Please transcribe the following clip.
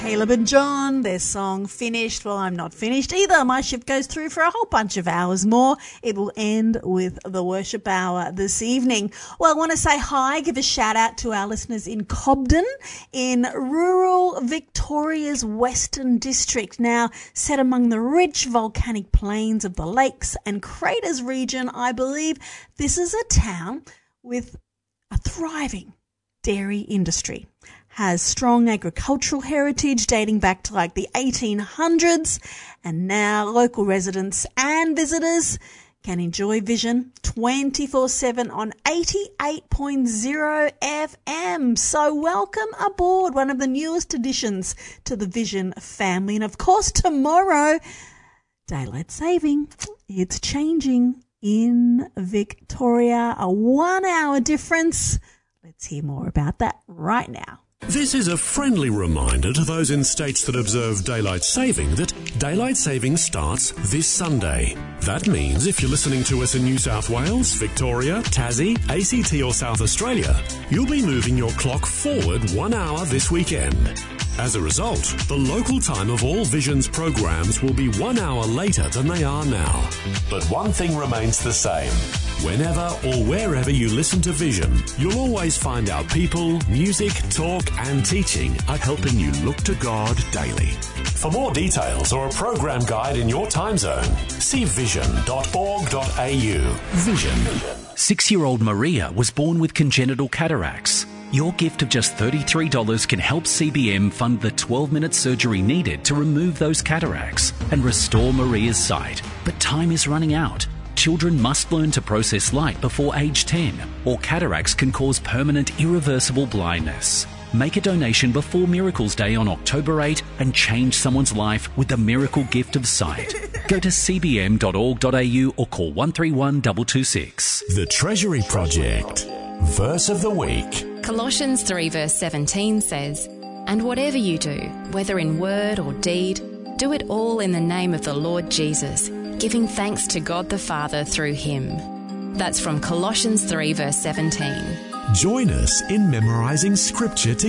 Caleb and John, their song Finished. Well, I'm not finished either. My shift goes through for a whole bunch of hours more. It will end with the worship hour this evening. Well, I want to say hi, give a shout out to our listeners in Cobden in rural Victoria's Western District. Now, set among the rich volcanic plains of the Lakes and Craters region, I believe this is a town with a thriving dairy industry. Has strong agricultural heritage dating back to like the 1800s, and now local residents and visitors can enjoy Vision 24/7 on 88.0 FM. So welcome aboard, one of the newest additions to the Vision family. And of course tomorrow, daylight saving, it's changing in Victoria, a 1 hour difference. Let's hear more about that right now. This is a friendly reminder to those in states that observe daylight saving that daylight saving starts this Sunday. That means if you're listening to us in New South Wales, Victoria, Tassie, ACT or South Australia, you'll be moving your clock forward 1 hour this weekend. As a result, the local time of all Vision's programs will be 1 hour later than they are now. But one thing remains the same. Whenever or wherever you listen to Vision, you'll always find our people, music, talk and teaching are helping you look to God daily. For more details or a program guide in your time zone, see vision.org.au. Vision. 6-year-old Maria was born with congenital cataracts. Your gift of just $33 can help CBM fund the 12-minute surgery needed to remove those cataracts and restore Maria's sight. But time is running out. Children must learn to process light before age 10, or cataracts can cause permanent, irreversible blindness. Make a donation before Miracles Day on October 8 and change someone's life with the miracle gift of sight. Go to cbm.org.au or call 131 226. The Treasury Project. Verse of the Week. Colossians 3 verse 17 says, "And whatever you do, whether in word or deed, do it all in the name of the Lord Jesus, giving thanks to God the Father through him." That's from Colossians 3 verse 17. Join us in memorising Scripture together.